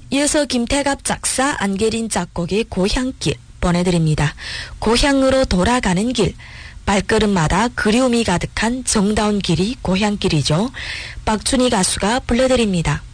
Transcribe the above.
이어서 김태갑 작사, 안계린 작곡의 고향길 보내드립니다. 고향으로 돌아가는 길. 발걸음마다 그리움이 가득한 정다운 길이 고향길이죠. 박춘희 가수가 불러드립니다.